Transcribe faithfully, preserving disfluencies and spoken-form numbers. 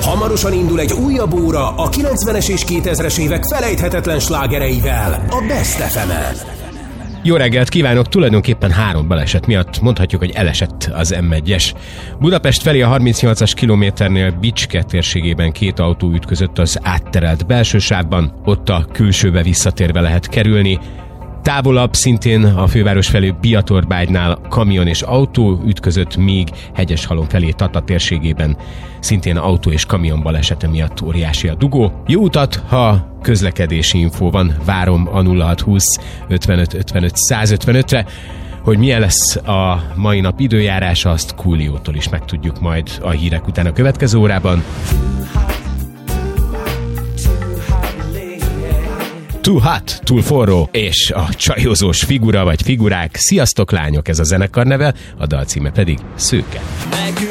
Hamarosan indul egy újabb óra a kilencvenes és kétezres évek felejthetetlen slágereivel a Best ef emen. Jó reggelt kívánok! Tulajdonképpen három baleset miatt mondhatjuk, hogy elesett az em egyes. Budapest felé a harmincnyolcas kilométernél Bicske térségében két autó ütközött az átterelt belső sávban, ott a külsőbe visszatérve lehet kerülni. Távolabb szintén a főváros felé Biatorbágynál kamion és autó ütközött, míg Hegyeshalom felé Tata térségében szintén autó és kamion balesete miatt óriási a dugó. Jó utat, ha közlekedési infó van, várom a nulla hat húsz ötvenöt ötvenöt száz ötvenötre. Hogy milyen lesz a mai nap időjárása, azt Kúliótól is megtudjuk majd a hírek után a következő órában. Too hot, túl forró, és a csajozós figura vagy figurák. Sziasztok lányok, ez a zenekar neve, a dal címe pedig Szőke.